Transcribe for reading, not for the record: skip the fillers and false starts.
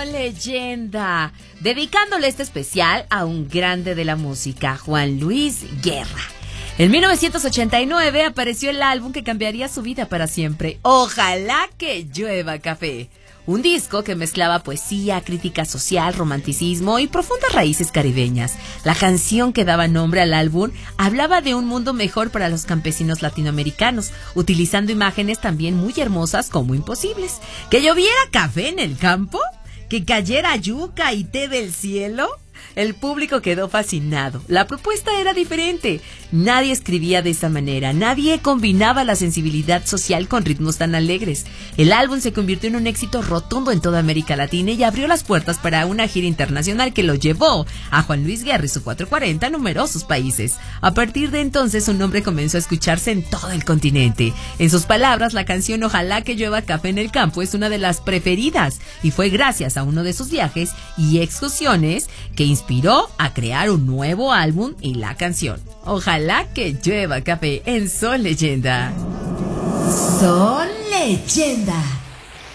Son Leyenda, dedicándole este especial a un grande de la música, Juan Luis Guerra. En 1989 apareció el álbum que cambiaría su vida para siempre, Ojalá que llueva café. Un disco que mezclaba poesía, crítica social, romanticismo y profundas raíces caribeñas. La canción que daba nombre al álbum hablaba de un mundo mejor para los campesinos latinoamericanos, utilizando imágenes también muy hermosas como imposibles. ¿Que lloviera café en el campo? ¿Que cayera yuca y té del cielo? El público quedó fascinado. La propuesta era diferente. Nadie escribía de esa manera. Nadie combinaba la sensibilidad social con ritmos tan alegres. El álbum se convirtió en un éxito rotundo en toda América Latina y abrió las puertas para una gira internacional que lo llevó a Juan Luis Guerra y su 440 a numerosos países. A partir de entonces su nombre comenzó a escucharse en todo el continente. En sus palabras, la canción Ojalá que llueva café en el campo es una de las preferidas y fue gracias a uno de sus viajes y excursiones que inspiró a crear un nuevo álbum y la canción Ojalá que llueva café en Son Leyenda. Son Leyenda.